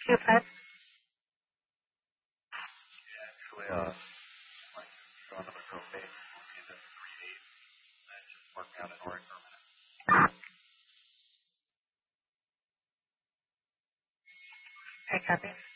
2 5. Actually, like going to the propane, we'll be the 3 8, and just working out an ORI for a minute. Okay, copy.